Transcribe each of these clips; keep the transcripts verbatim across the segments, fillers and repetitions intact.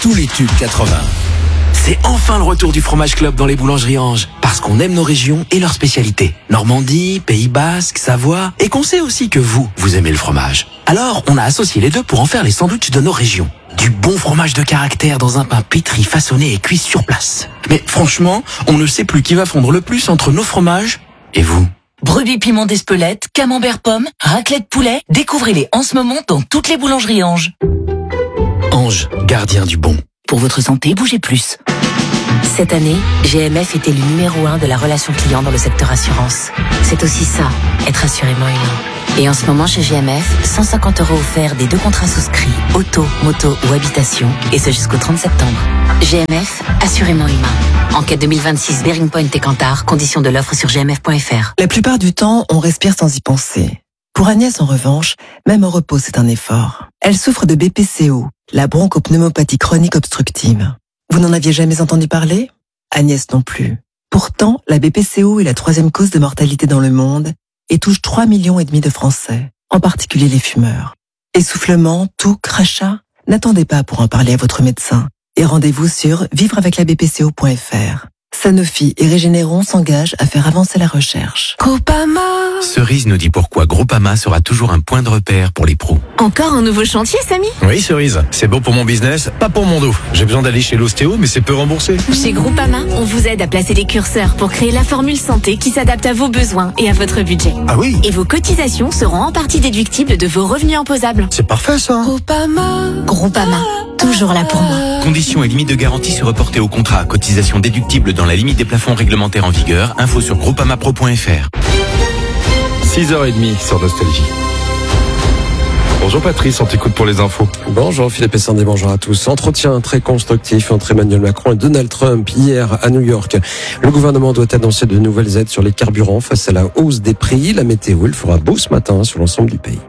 tous les tubes quatre-vingts. C'est enfin le retour du Fromage Club dans les boulangeries Ange. Parce qu'on aime nos régions et leurs spécialités. Normandie, Pays Basque, Savoie. Et qu'on sait aussi que vous, vous aimez le fromage. Alors, on a associé les deux pour en faire les sandwichs de nos régions. Du bon fromage de caractère dans un pain pétri, façonné et cuit sur place. Mais franchement, on ne sait plus qui va fondre le plus entre nos fromages et vous. Brebis piment d'Espelette, camembert pomme, raclette poulet. Découvrez-les en ce moment dans toutes les boulangeries Ange. Ange, gardien du bon. Pour votre santé, bougez plus. Cette année, G M F était le numéro un de la relation client dans le secteur assurance. C'est aussi ça, être assurément humain. Et en ce moment chez G M F, cent cinquante euros offerts des deux contrats souscrits, auto, moto ou habitation, et ce jusqu'au trente septembre. G M F, assurément humain. Enquête deux mille vingt-six, Bearing Point et Kantar, conditions de l'offre sur g m f point f r. La plupart du temps, on respire sans y penser. Pour Agnès, en revanche, même au repos, c'est un effort. Elle souffre de B P C O, la bronchopneumopathie chronique obstructive. Vous n'en aviez jamais entendu parler ? Agnès non plus. Pourtant, la B P C O est la troisième cause de mortalité dans le monde et touche trois millions et demi de Français, en particulier les fumeurs. Essoufflement, toux, crachat ? N'attendez pas pour en parler à votre médecin et rendez-vous sur vivre avec la b p c o point f r. Sanofi et Régénéron s'engagent à faire avancer la recherche. Groupama. Cerise nous dit pourquoi Groupama sera toujours un point de repère pour les pros. Encore un nouveau chantier, Samy ? Oui, Cerise. C'est bon pour mon business, pas pour mon dos. J'ai besoin d'aller chez l'ostéo, mais c'est peu remboursé. Chez Groupama, on vous aide à placer des curseurs pour créer la formule santé qui s'adapte à vos besoins et à votre budget. Ah oui ? Et vos cotisations seront en partie déductibles de vos revenus imposables. C'est parfait, ça. Groupama. Groupama. Toujours là pour moi. Conditions et limites de garantie se reporter au contrat. Cotisation déductible dans la limite des plafonds réglementaires en vigueur. Info sur groupamapro point f r. six heures trente sur Nostalgie. Bonjour Patrice, on t'écoute pour les infos. Bonjour Philippe et Sandé, bonjour à tous. Entretien très constructif entre Emmanuel Macron et Donald Trump hier à New York. Le gouvernement doit annoncer de nouvelles aides sur les carburants face à la hausse des prix. La météo, il fera beau ce matin sur l'ensemble du pays.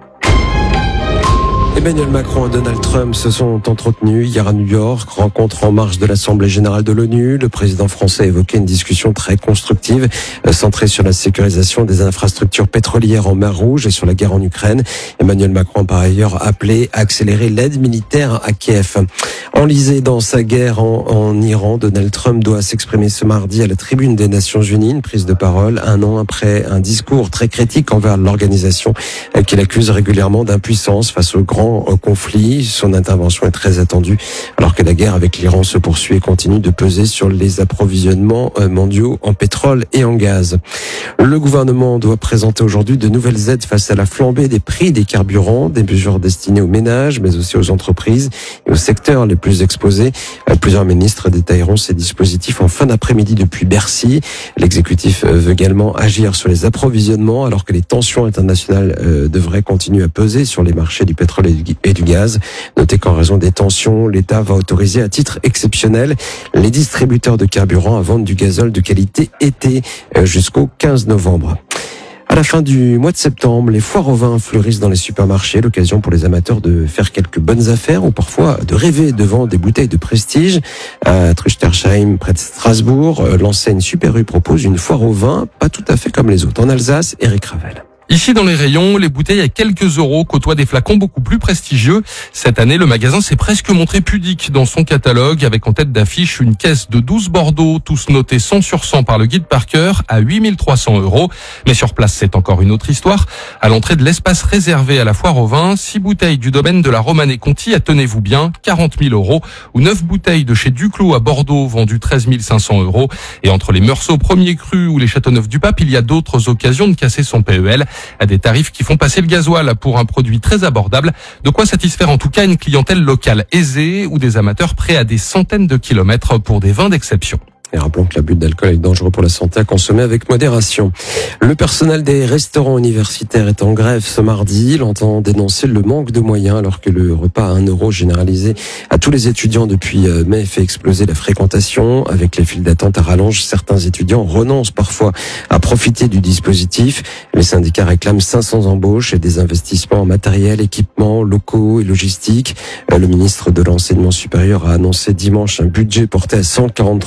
Emmanuel Macron et Donald Trump se sont entretenus hier à New York, rencontre en marge de l'Assemblée générale de l'ONU. Le président français a évoqué une discussion très constructive, centrée sur la sécurisation des infrastructures pétrolières en mer Rouge et sur la guerre en Ukraine. Emmanuel Macron a par ailleurs appelé à accélérer l'aide militaire à Kiev. Enlisé dans sa guerre en, en Iran, Donald Trump doit s'exprimer ce mardi à la tribune des Nations Unies, une prise de parole un an après un discours très critique envers l'organisation qu'il accuse régulièrement d'impuissance face au grand conflit. Son intervention est très attendue alors que la guerre avec l'Iran se poursuit et continue de peser sur les approvisionnements mondiaux en pétrole et en gaz. Le gouvernement doit présenter aujourd'hui de nouvelles aides face à la flambée des prix des carburants, des mesures destinées aux ménages mais aussi aux entreprises et aux secteurs les plus exposés. Plusieurs ministres détailleront ces dispositifs en fin d'après-midi depuis Bercy. L'exécutif veut également agir sur les approvisionnements alors que les tensions internationales devraient continuer à peser sur les marchés du pétrole et du gaz. Notez qu'en raison des tensions, l'État va autoriser à titre exceptionnel les distributeurs de carburant à vendre du gazole de qualité été jusqu'au quinze novembre. À la fin du mois de septembre, les foires au vin fleurissent dans les supermarchés, l'occasion pour les amateurs de faire quelques bonnes affaires ou parfois de rêver devant des bouteilles de prestige. À Truchtersheim, près de Strasbourg, l'enseigne Super U propose une foire au vin pas tout à fait comme les autres. En Alsace, Eric Ravel. Ici, dans les rayons, les bouteilles à quelques euros côtoient des flacons beaucoup plus prestigieux. Cette année, le magasin s'est presque montré pudique dans son catalogue, avec en tête d'affiche une caisse de douze Bordeaux, tous notés cent sur cent par le guide Parker, à huit mille trois cents euros. Mais sur place, c'est encore une autre histoire. À l'entrée de l'espace réservé à la foire au vin, six bouteilles du domaine de la Romanée Conti à, tenez-vous bien, quarante mille euros, ou neuf bouteilles de chez Duclos à Bordeaux, vendues treize mille cinq cents euros. Et entre les Meursault Premier Cru ou les Châteauneuf-du-Pape, il y a d'autres occasions de casser son P E L. À des tarifs qui font passer le gasoil pour un produit très abordable. De quoi satisfaire en tout cas une clientèle locale aisée ou des amateurs prêts à des centaines de kilomètres pour des vins d'exception. Et rappelons que l'abus d'alcool est dangereux pour la santé, à consommer avec modération. Le personnel des restaurants universitaires est en grève ce mardi. Il entend dénoncer le manque de moyens alors que le repas à un euro généralisé à tous les étudiants depuis mai fait exploser la fréquentation. Avec les files d'attente à rallonge, certains étudiants renoncent parfois à profiter du dispositif. Les syndicats réclament cinq cents embauches et des investissements en matériel, équipements, locaux et logistique. Le ministre de l'Enseignement supérieur a annoncé dimanche un budget porté à cent quarante-trois millions d'euros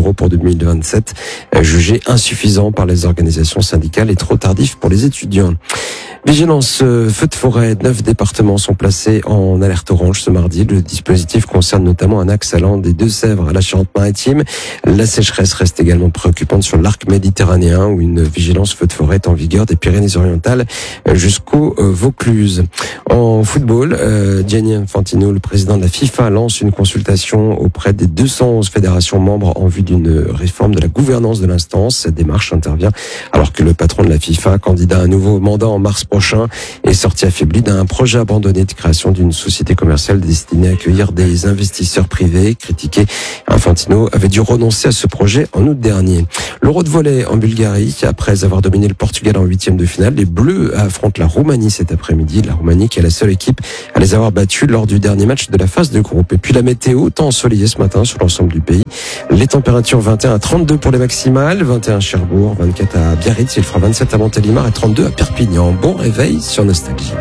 d'euros pour deux mille vingt-sept, jugé insuffisant par les organisations syndicales et trop tardif pour les étudiants. Vigilance euh, feu de forêt, neuf départements sont placés en alerte orange ce mardi. Le dispositif concerne notamment un axe allant des Deux-Sèvres à la Charente-Maritime. La sécheresse reste également préoccupante sur l'arc méditerranéen où une vigilance feu de forêt est en vigueur des Pyrénées-Orientales jusqu'au euh, Vaucluse. En football, euh, Gianni Infantino, le président de la FIFA, lance une consultation auprès des deux cent onze fédérations membres en vue d'une réforme de la gouvernance de l'instance. Cette démarche intervient alors que le patron de la FIFA, candidat à un nouveau mandat en mars prochain, est sorti affaibli d'un projet abandonné de création d'une société commerciale destinée à accueillir des investisseurs privés. Critiqué, Infantino avait dû renoncer à ce projet en août dernier. L'Euro de volley en Bulgarie, après avoir dominé le Portugal en huitième de finale, les Bleus affrontent la Roumanie cet après-midi. La Roumanie qui est la seule équipe à les avoir battus lors du dernier match de la phase de groupe. Et puis la météo, temps ensoleillé ce matin sur l'ensemble du pays. Les températures vingt et un à trente-deux pour les maximales, vingt et un à Cherbourg, vingt-quatre à Biarritz, il fera vingt-sept à Montélimar et trente-deux à Perpignan. Bon réveil sur Nostalgie.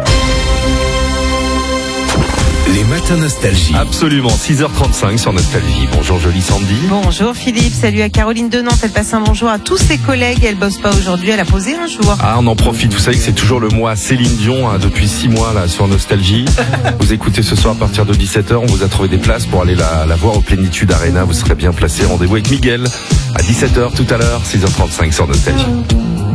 Les matins Nostalgie. Absolument, six heures trente-cinq sur Nostalgie. Bonjour jolie Sandy. Bonjour Philippe, salut à Caroline de Nantes, elle passe un bonjour à tous ses collègues, elle bosse pas aujourd'hui, elle a posé un jour. Ah, on en profite, vous savez que c'est toujours le mois Céline Dion hein, depuis six mois là sur Nostalgie. Vous écoutez ce soir à partir de dix-sept heures, on vous a trouvé des places pour aller la, la voir au Plénitude Arena, vous serez bien placé. Rendez-vous avec Miguel à dix-sept heures tout à l'heure, six heures trente-cinq sur Nostalgie.